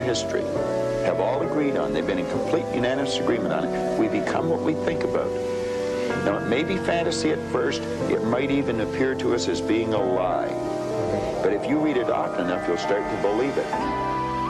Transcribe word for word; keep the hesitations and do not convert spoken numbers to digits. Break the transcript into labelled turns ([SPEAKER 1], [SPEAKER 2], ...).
[SPEAKER 1] history have all agreed on, they've been in complete unanimous agreement on it, we become what we think about. Now, it may be fantasy at first, it might even appear to us as being a lie. But if you read it often enough, you'll start to believe it.